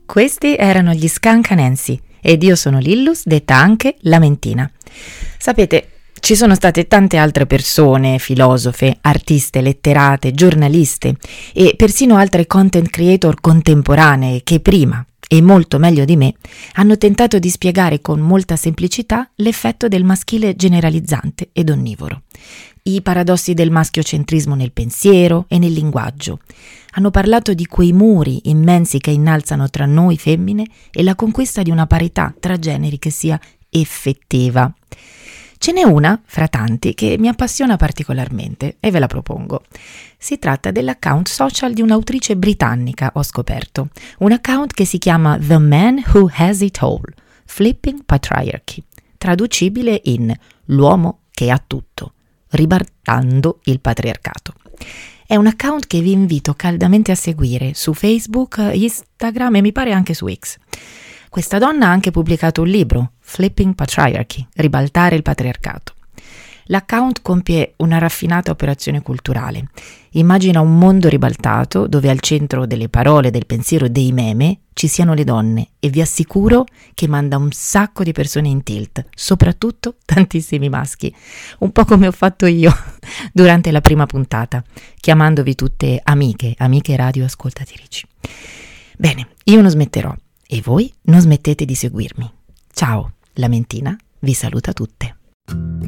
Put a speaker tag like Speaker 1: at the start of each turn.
Speaker 1: Questi erano gli Skunk Anansi ed io sono Lillus, detta anche Lamentina. Sapete, ci sono state tante altre persone, filosofe, artiste, letterate, giornaliste e persino altre content creator contemporanee che prima e molto meglio di me hanno tentato di spiegare con molta semplicità l'effetto del maschile generalizzante ed onnivoro, i paradossi del maschiocentrismo nel pensiero e nel linguaggio. Hanno parlato di quei muri immensi che innalzano tra noi femmine e la conquista di una parità tra generi che sia effettiva. Ce n'è una, fra tanti, che mi appassiona particolarmente e ve la propongo. Si tratta dell'account social di un'autrice britannica, ho scoperto. Un account che si chiama The Man Who Has It All, Flipping Patriarchy, traducibile in l'uomo che ha tutto, ribaltando il patriarcato. È un account che vi invito caldamente a seguire su Facebook, Instagram e mi pare anche su X. Questa donna ha anche pubblicato un libro, Flipping Patriarchy, ribaltare il patriarcato. L'account compie una raffinata operazione culturale. Immagina un mondo ribaltato dove al centro delle parole, del pensiero e dei meme ci siano le donne e vi assicuro che manda un sacco di persone in tilt, soprattutto tantissimi maschi, un po' come ho fatto io durante la prima puntata, chiamandovi tutte amiche radioascoltatrici. Bene, io non smetterò. E voi non smettete di seguirmi. Ciao, Lamentina vi saluta tutte.